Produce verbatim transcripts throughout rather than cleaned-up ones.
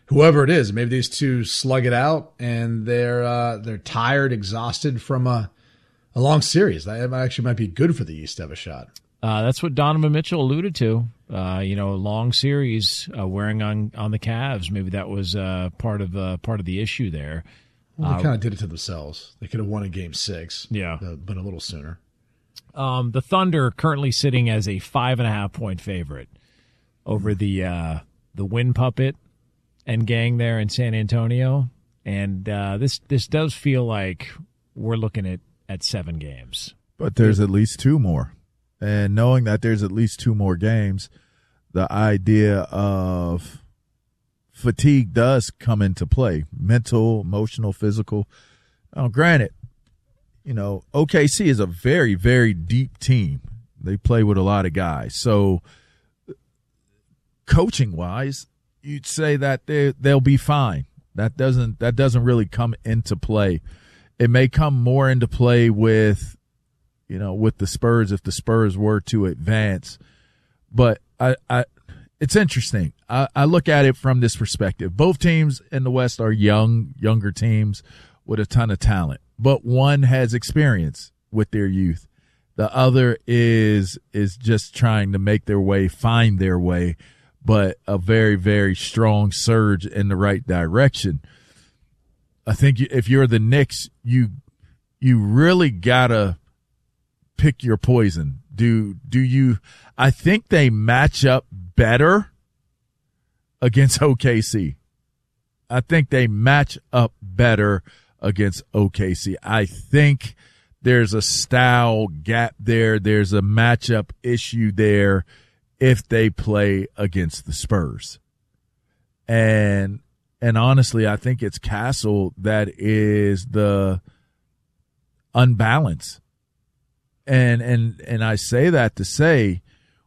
whoever it is, maybe these two slug it out and they're uh, they're tired, exhausted from a, a long series. That actually might be good for the East to have a shot. Uh, that's what Donovan Mitchell alluded to. Uh, you know, a long series uh, wearing on, on the Cavs. Maybe that was uh, part of uh, part of the issue there. Well, they uh, kind of did it to themselves. They could have won in Game Six. Yeah, uh, but a little sooner. Um, the Thunder currently sitting as a five and a half point favorite over the uh, the Win Puppet and gang there in San Antonio, and uh, this this does feel like we're looking at, at seven games. But there's at least two more. And knowing that there's at least two more games, the idea of fatigue does come into play. Mental, emotional, physical. Now, granted, you know, O K C is a very, very deep team. They play with a lot of guys. So coaching-wise, you'd say that they they'll be fine. That doesn't that doesn't really come into play. It may come more into play with you know, with the Spurs if the Spurs were to advance. But I, I it's interesting. I, I look at it from this perspective. Both teams in the West are young, younger teams with a ton of talent. But one has experience with their youth. The other is is just trying to make their way, find their way, but a very, very strong surge in the right direction. I think if you're the Knicks, you you really gotta pick your poison. Do do you? I think they match up better against O K C. I think they match up better against O K C. I think there's a style gap there. There's a matchup issue there if they play against the Spurs. And and honestly, I think it's Castle that is the unbalance. And and and I say that to say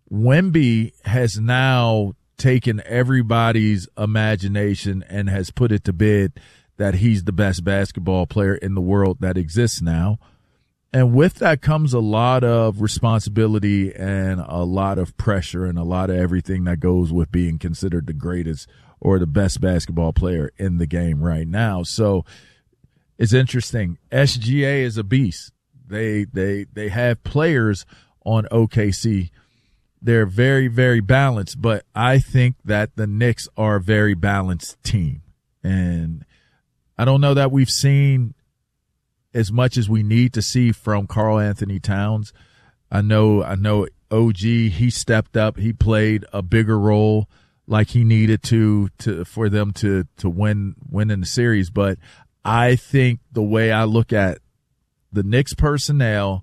Wemby has now taken everybody's imagination and has put it to bed that he's the best basketball player in the world that exists now. And with that comes a lot of responsibility and a lot of pressure and a lot of everything that goes with being considered the greatest or the best basketball player in the game right now. So it's interesting. S G A is a beast. They they they have players on O K C. They're very, very balanced, but I think that the Knicks are a very balanced team. And I don't know that we've seen as much as we need to see from Karl Anthony Towns. I know I know O G, he stepped up. He played a bigger role like he needed to to for them to to win win in the series. But I think the way I look at the Knicks personnel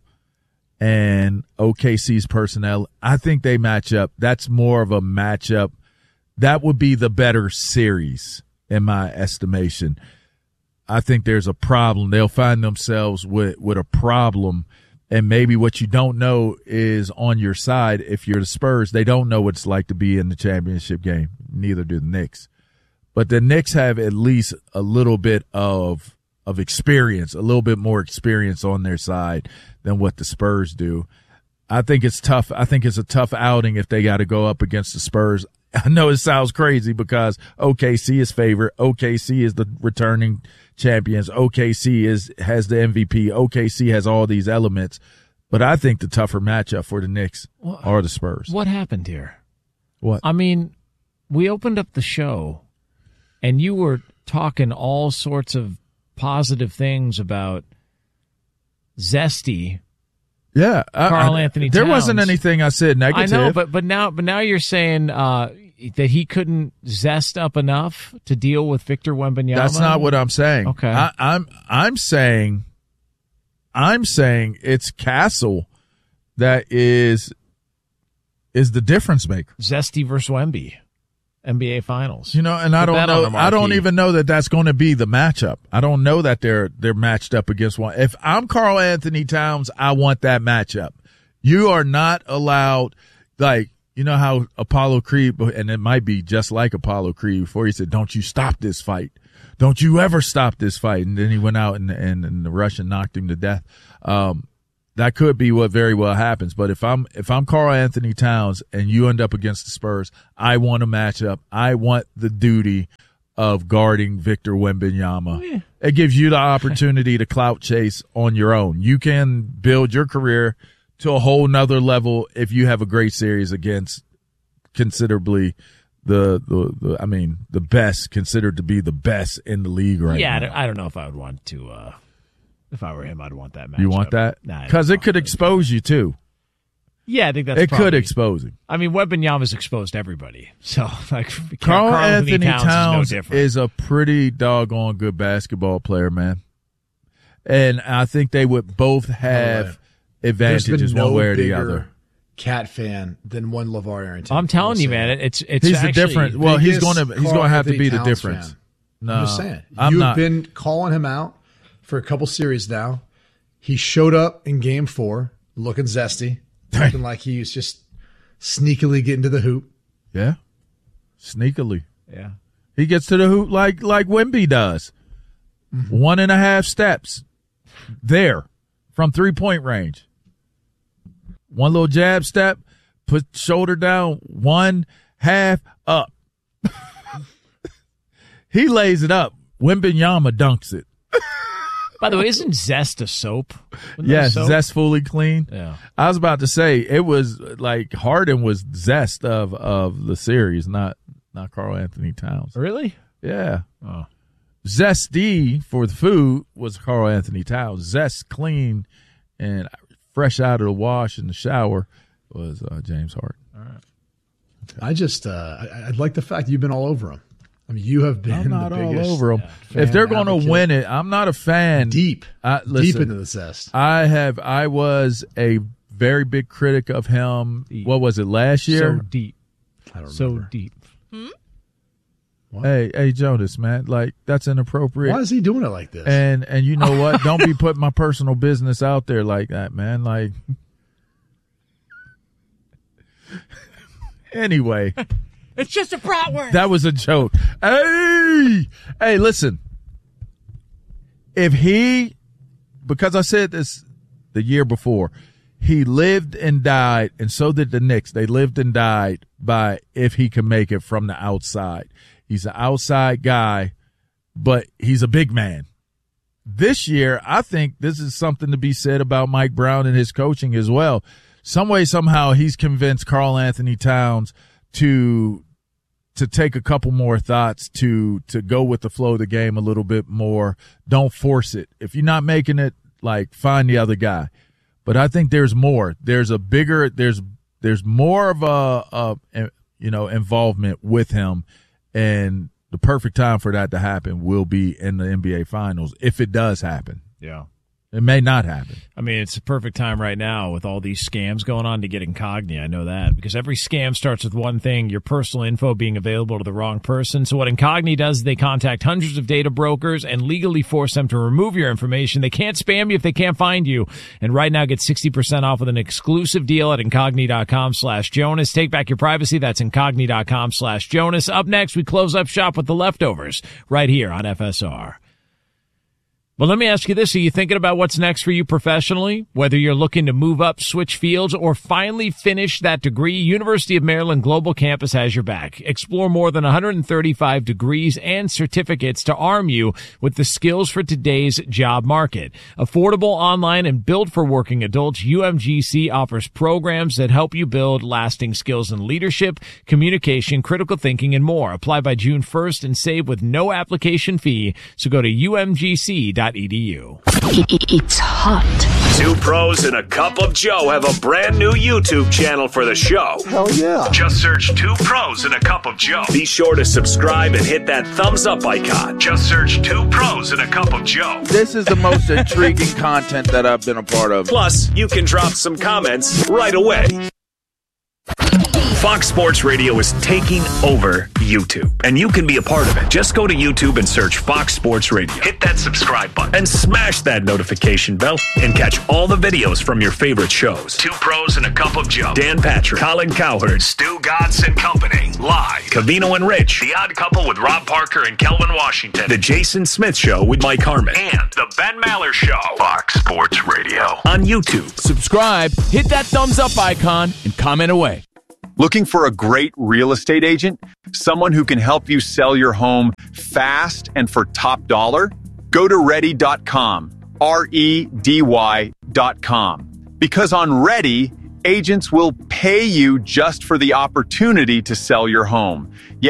and O K C's personnel, I think they match up. That's more of a matchup. That would be the better series in my estimation. I think there's a problem. They'll find themselves with, with a problem, and maybe what you don't know is on your side. If you're the Spurs, they don't know what it's like to be in the championship game. Neither do the Knicks. But the Knicks have at least a little bit of of experience, a little bit more experience on their side than what the Spurs do. I think it's tough. I think it's a tough outing if they got to go up against the Spurs. I know it sounds crazy because O K C is favorite. O K C is the returning champions. O K C is has the M V P. O K C has all these elements. But I think the tougher matchup for the Knicks well, are the Spurs. What happened here? What? I mean, we opened up the show, and you were talking all sorts of positive things about Zesty. Yeah, Karl Anthony Towns. There wasn't anything I said negative. I know, but but now but now you're saying uh, that he couldn't zest up enough to deal with Victor Wembanyama. That's not what I'm saying. Okay, I, I'm I'm saying I'm saying it's Castle that is is the difference maker. Zesty versus Wemby. N B A Finals. You know, and I don't know. I don't even know that that's going to be the matchup. I don't know that they're they're matched up against one. If I'm Karl Anthony Towns, I want that matchup. You are not allowed, like, you know how Apollo Creed, and it might be just like Apollo Creed before he said, "Don't you stop this fight. Don't you ever stop this fight." And then he went out and and, and the Russian knocked him to death. Um, That could be what very well happens. But if I'm if I'm Karl Anthony Towns and you end up against the Spurs, I want a matchup. I want the duty of guarding Victor Wembanyama. Oh, yeah. It gives you the opportunity to clout chase on your own. You can build your career to a whole nother level if you have a great series against considerably the, the, the I mean, the best, considered to be the best in the league right yeah, now. Yeah, I don't know if I would want to, uh, if I were him, I'd want that match. You want that? Nah, because it could expose you too. Yeah, I think that's it probably, could expose him. I mean, Wembanyama's exposed everybody, so like Carl, Carl Anthony, Anthony Towns, Towns is, no different. is a pretty doggone good basketball player, man, and I think they would both have right. advantages no one way or the other. Cat fan than one LeVar Arrington. I'm telling you, man, it's it's he's actually the different. Well, he's going to he's going to have to be Towns the difference. Fan. No, I'm just saying. I'm You've not. been calling him out for a couple series now. He showed up in Game Four, looking zesty, looking like he was just sneakily getting to the hoop. Yeah, sneakily. Yeah, he gets to the hoop like like Wemby does. Mm-hmm. One and a half steps there from three point range. One little jab step, put shoulder down, one half up. He lays it up. Wembanyama dunks it. By the way, isn't Zest a soap? Wasn't yes, soap? Zest Fully Clean. Yeah. I was about to say it was like Harden was Zest of, of the series, not not Carl Anthony Towns. Really? Yeah. Oh. Zesty for the food was Carl Anthony Towns. Zest Clean and fresh out of the wash in the shower was uh, James Harden. All right. Okay. I just, uh, I, I like the fact you've been all over him. I mean, you have been I'm not the all biggest over them. Yeah, if they're going to win it, I'm not a fan. Deep, I, listen, deep into the Zest. I have. I was a very big critic of him. Deep. What was it last year? So deep. I don't so remember. deep. Hmm? Hey, hey, Jonas, man, like that's inappropriate. Why is he doing it like this? And and you know what? Don't be putting my personal business out there like that, man. Like, anyway, it's just a bratwurst. That was a joke. Hey, hey, listen. If he, because I said this the year before, he lived and died, and so did the Knicks. They lived and died by if he can make it from the outside. He's an outside guy, but he's a big man. This year, I think this is something to be said about Mike Brown and his coaching as well. Some way, somehow, he's convinced Carl Anthony Towns to to take a couple more thoughts, to to go with the flow of the game a little bit more. Don't force it. If you're not making it, like, find the other guy. But I think there's more. There's a bigger, there's there's more of a, a you know, involvement with him. And the perfect time for that to happen will be in the N B A Finals, if it does happen. Yeah. It may not happen. I mean, it's a perfect time right now with all these scams going on to get Incogni. I know that because every scam starts with one thing, your personal info being available to the wrong person. So what Incogni does is they contact hundreds of data brokers and legally force them to remove your information. They can't spam you if they can't find you. And right now, get sixty percent off with an exclusive deal at Incogni.com slash Jonas. Take back your privacy. That's Incogni.com slash Jonas. Up next, we close up shop with the leftovers right here on F S R. Well, let me ask you this. Are you thinking about what's next for you professionally? Whether you're looking to move up, switch fields, or finally finish that degree, University of Maryland Global Campus has your back. Explore more than one hundred thirty-five degrees and certificates to arm you with the skills for today's job market. Affordable, online, and built for working adults, U M G C offers programs that help you build lasting skills in leadership, communication, critical thinking, and more. Apply by June first and save with no application fee. So go to U M G C dot E D U. It's hot. Two pros and a cup of Joe have a brand new YouTube channel for the show. Hell yeah. Just search Two Pros and a Cup of Joe. Be sure to subscribe and hit that thumbs up icon. Just search Two Pros and a Cup of Joe. This is the most intriguing content that I've been a part of. Plus, you can drop some comments right away. Fox Sports Radio is taking over YouTube, and you can be a part of it. Just go to YouTube and search Fox Sports Radio. Hit that subscribe button and smash that notification bell and catch all the videos from your favorite shows. Two Pros and a Cup of Joe. Dan Patrick, Colin Cowherd, Stu Godson Company, live. Covino and Rich, The Odd Couple with Rob Parker and Kelvin Washington. The Jason Smith Show with Mike Harmon. And The Ben Maller Show. Fox Sports Radio on YouTube. Subscribe, hit that thumbs up icon, and comment away. Looking for a great real estate agent? Someone who can help you sell your home fast and for top dollar? Go to ready dot com, R E D Y dot com. Because on Ready, agents will pay you just for the opportunity to sell your home. Yeah,